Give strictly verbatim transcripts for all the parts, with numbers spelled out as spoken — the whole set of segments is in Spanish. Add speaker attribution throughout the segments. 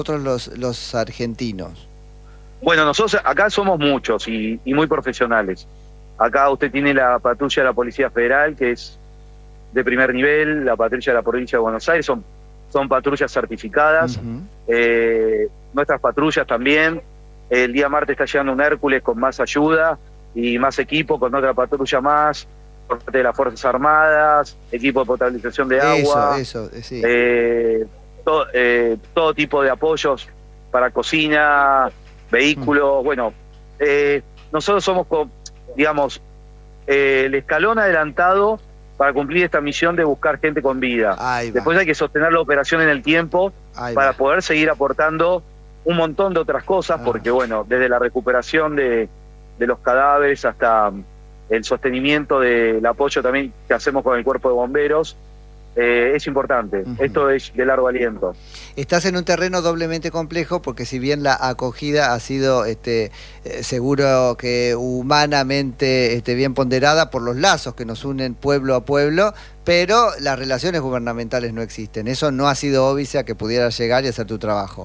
Speaker 1: nosotros los, los argentinos?
Speaker 2: Bueno, nosotros acá somos muchos y, y muy profesionales. Acá usted tiene la patrulla de la Policía Federal, que es de primer nivel, la patrulla de la Provincia de Buenos Aires, son, son patrullas certificadas. Uh-huh. eh, nuestras patrullas también. El día martes está llegando un Hércules con más ayuda y más equipo, con otra patrulla más, por parte de las Fuerzas Armadas, equipo de potabilización de agua.
Speaker 1: Eso, eso, sí.
Speaker 2: Eh, to, eh, todo tipo de apoyos para cocina, vehículos. Mm. Bueno, eh, nosotros somos, digamos, eh, el escalón adelantado para cumplir esta misión de buscar gente con vida. Después hay que sostener la operación en el tiempo Ahí para va. poder seguir aportando un montón de otras cosas, ah. porque bueno, desde la recuperación de, de los cadáveres hasta el sostenimiento del apoyo también que hacemos con el cuerpo de bomberos, eh, es importante. Uh-huh. Esto es de largo aliento.
Speaker 1: Estás en un terreno doblemente complejo porque si bien la acogida ha sido este, eh, seguro que humanamente este, bien ponderada por los lazos que nos unen pueblo a pueblo, pero las relaciones gubernamentales no existen. Eso no ha sido óbice a que pudieras llegar y hacer tu trabajo.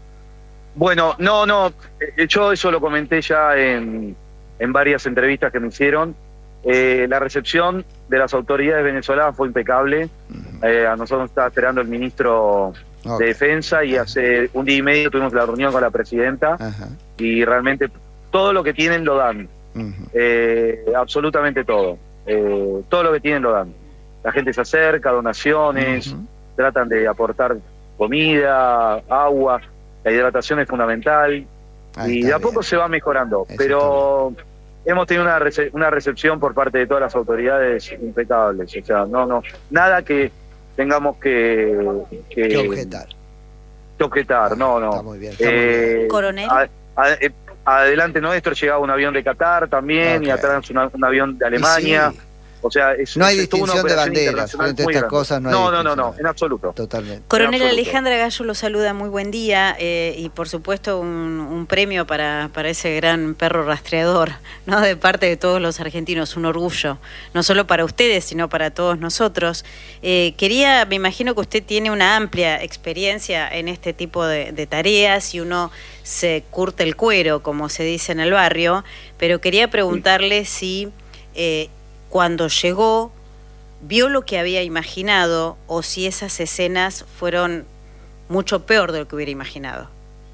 Speaker 2: Bueno, no, no, yo eso lo comenté ya en, en varias entrevistas que me hicieron. Eh, la recepción de las autoridades venezolanas fue impecable. Uh-huh. eh, a nosotros nos estaba esperando el ministro okay. de Defensa y uh-huh. hace un día y medio tuvimos la reunión con la presidenta uh-huh. y realmente todo lo que tienen lo dan. Uh-huh. eh, absolutamente todo. Eh, todo lo que tienen lo dan. La gente se acerca, donaciones, uh-huh. tratan de aportar comida, agua. La hidratación es fundamental. Ahí y de a poco bien. se va mejorando, Eso pero hemos tenido una, rece una recepción por parte de todas las autoridades impecables. O sea, no, no, nada que tengamos que, que,
Speaker 1: que objetar.
Speaker 2: Que objetar, ah, no, no.
Speaker 1: Está muy bien. Está
Speaker 2: eh,
Speaker 1: muy bien.
Speaker 3: Coronel.
Speaker 2: A, a, eh, adelante nuestro llegaba un avión de Qatar también, okay. y atrás una, un avión de Alemania. Sí. O sea, es,
Speaker 1: no hay
Speaker 2: es,
Speaker 1: distinción de banderas frente a estas cosas. No, hay
Speaker 2: no, no, no, no, en absoluto.
Speaker 1: Totalmente.
Speaker 3: Coronel
Speaker 2: absoluto.
Speaker 3: Alejandra Gallo lo saluda, muy buen día eh, y por supuesto un, un premio para, para ese gran perro rastreador, ¿no? De parte de todos los argentinos, un orgullo, no solo para ustedes, sino para todos nosotros. Eh, quería, me imagino que usted tiene una amplia experiencia en este tipo de, de tareas y uno se curte el cuero, como se dice en el barrio, pero quería preguntarle sí. si... Eh, cuando llegó, vio lo que había imaginado o si esas escenas fueron mucho peor de lo que hubiera imaginado.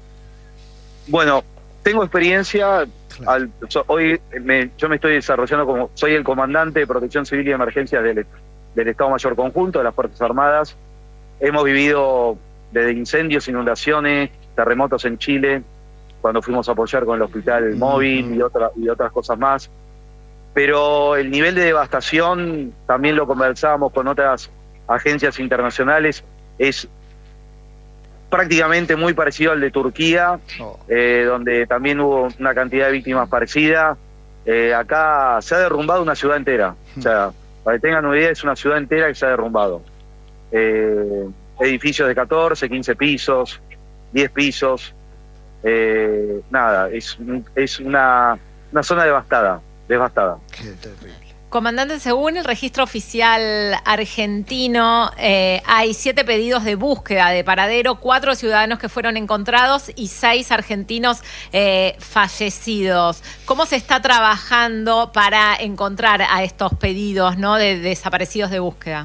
Speaker 2: Bueno, tengo experiencia. Claro. Al, so, hoy me, yo me estoy desarrollando como, soy el comandante de Protección Civil y Emergencias del, del Estado Mayor Conjunto de las Fuerzas Armadas. Hemos vivido desde incendios, inundaciones, terremotos en Chile, cuando fuimos a apoyar con el hospital mm-hmm. móvil y, otra, y otras cosas más. Pero el nivel de devastación, también lo conversábamos con otras agencias internacionales, es prácticamente muy parecido al de Turquía, oh. eh, donde también hubo una cantidad de víctimas parecida. Eh, acá se ha derrumbado una ciudad entera. O sea, para que tengan una idea, es una ciudad entera que se ha derrumbado. Eh, edificios de catorce, quince pisos, diez pisos. Eh, nada, es, es una, una zona devastada. devastada.
Speaker 1: Qué terrible.
Speaker 4: Comandante, según el registro oficial argentino, eh, hay siete pedidos de búsqueda de paradero, cuatro ciudadanos que fueron encontrados y seis argentinos eh, fallecidos. ¿Cómo se está trabajando para encontrar a estos pedidos, ¿no?, de desaparecidos de búsqueda?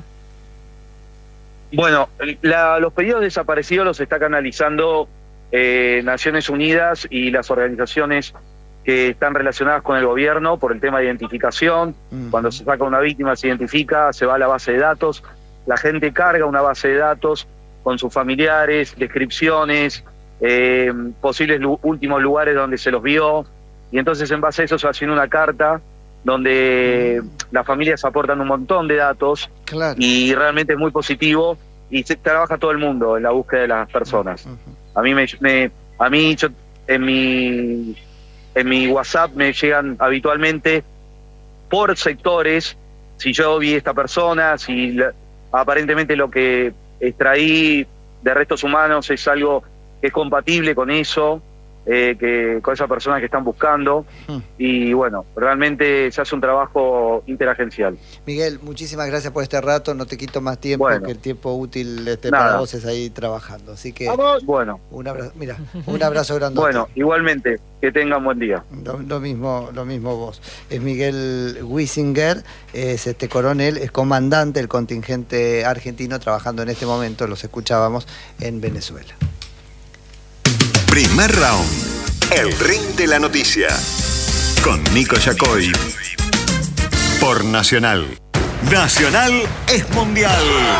Speaker 2: Bueno, la, los pedidos de desaparecidos los está canalizando eh, Naciones Unidas y las organizaciones que están relacionadas con el gobierno por el tema de identificación. Uh-huh. Cuando se saca una víctima, se identifica, se va a la base de datos, la gente carga una base de datos con sus familiares, descripciones, eh, posibles lu- últimos lugares donde se los vio, y entonces en base a eso se hace una carta donde uh-huh. las familias aportan un montón de datos, claro. y realmente es muy positivo, y se trabaja todo el mundo en la búsqueda de las personas. Uh-huh. A mí, me, me, a mí yo, en mi... En mi WhatsApp me llegan habitualmente por sectores, si yo vi esta persona, si la, aparentemente lo que extraí de restos humanos es algo que es compatible con eso, eh, que con esas personas que están buscando. Hmm. Y bueno, realmente se hace un trabajo interagencial.
Speaker 1: Miguel, muchísimas gracias por este rato. No te quito más tiempo, bueno, que el tiempo útil este, para vos es ahí trabajando. Así que,
Speaker 2: vamos. Bueno,
Speaker 1: un abrazo, mira, un abrazo grande.
Speaker 2: Bueno, igualmente, que tengan buen día.
Speaker 1: Lo, lo mismo, lo mismo vos. Es Miguel Wiesinger, es este coronel, es comandante del contingente argentino trabajando en este momento, los escuchábamos, en Venezuela.
Speaker 5: Primer round, el ring de la noticia, con Nico Yacoy, por Nacional. Nacional es mundial.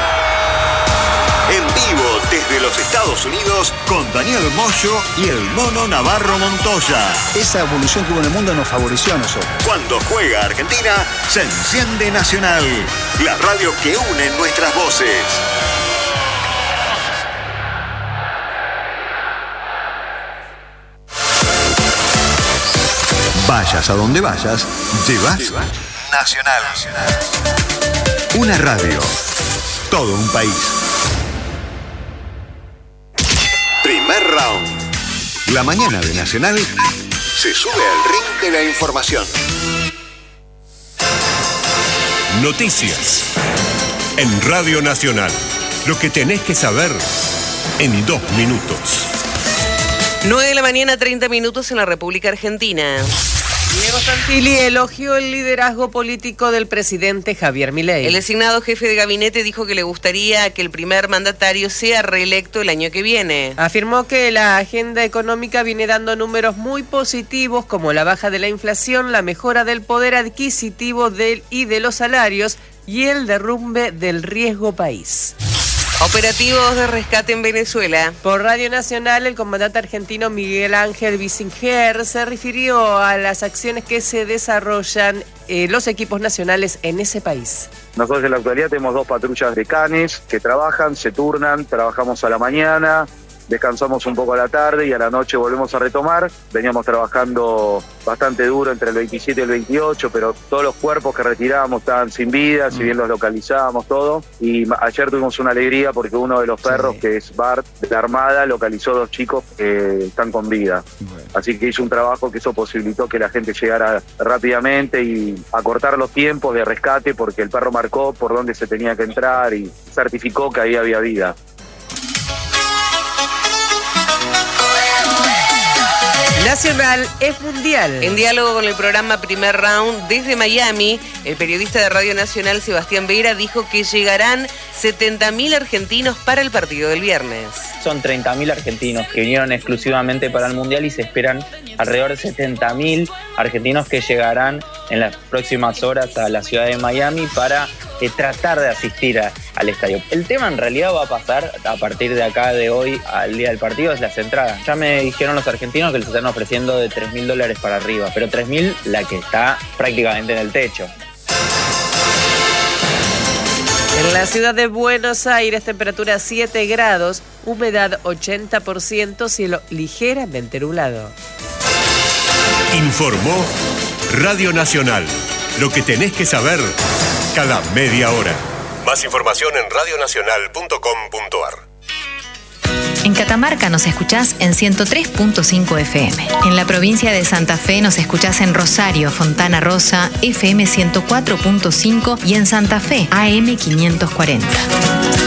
Speaker 5: En vivo desde los Estados Unidos con Daniel Moyo y el Mono Navarro Montoya.
Speaker 6: Esa evolución que hubo en el mundo nos favoreció a nosotros.
Speaker 5: Cuando juega Argentina, se enciende Nacional, la radio que une nuestras voces. Vayas a donde vayas, llevas Nacional. Una radio, todo un país. Primer round. La mañana de Nacional se sube al ring de la información.
Speaker 7: Noticias. En Radio Nacional. Lo que tenés que saber en dos minutos.
Speaker 8: nueve de la mañana, treinta minutos en la República Argentina.
Speaker 9: Diego Santilli elogió el liderazgo político del presidente Javier Milei.
Speaker 8: El designado jefe de gabinete dijo que le gustaría que el primer mandatario sea reelecto el año que viene.
Speaker 9: Afirmó que la agenda económica viene dando números muy positivos como la baja de la inflación, la mejora del poder adquisitivo del y de los salarios y el derrumbe del riesgo país.
Speaker 8: Operativos de rescate en Venezuela.
Speaker 9: Por Radio Nacional, el comandante argentino Miguel Ángel Wiesinger se refirió a las acciones que se desarrollan eh, los equipos nacionales en ese país.
Speaker 2: Nosotros en la actualidad tenemos dos patrullas de canes que trabajan, se turnan, trabajamos a la mañana, descansamos un poco a la tarde y a la noche volvemos a retomar. Veníamos trabajando bastante duro entre el veintisiete y el veintiocho, pero todos los cuerpos que retirábamos estaban sin vida, si bien los localizábamos todo. Y ayer tuvimos una alegría porque uno de los perros, sí, que es Bart, de la Armada, localizó dos chicos que están con vida. Bueno. Así que hizo un trabajo que eso posibilitó que la gente llegara rápidamente y acortar los tiempos de rescate, porque el perro marcó por dónde se tenía que entrar y certificó que ahí había vida.
Speaker 9: Nacional es mundial.
Speaker 8: En diálogo con el programa Primer Round desde Miami, el periodista de Radio Nacional Sebastián Vera dijo que llegarán setenta mil argentinos para el partido del viernes.
Speaker 10: Son treinta mil argentinos que vinieron exclusivamente para el mundial y se esperan alrededor de setenta mil argentinos que llegarán en las próximas horas a la ciudad de Miami para eh, tratar de asistir a, al estadio. El tema en realidad va a pasar a partir de acá, de hoy al día del partido, es las entradas. Ya me dijeron los argentinos que les están ofreciendo de tres mil dólares para arriba, pero tres mil la que está prácticamente en el techo.
Speaker 9: En la ciudad de Buenos Aires, temperatura siete grados, humedad ochenta por ciento, cielo ligeramente nublado.
Speaker 7: Informó Radio Nacional. Lo que tenés que saber cada media hora. Más información en radio nacional punto com punto a r.
Speaker 11: En Catamarca nos escuchás en ciento tres punto cinco F M. En la provincia de Santa Fe nos escuchás en Rosario, Fontana Rosa, F M ciento cuatro punto cinco y en Santa Fe, A M quinientos cuarenta.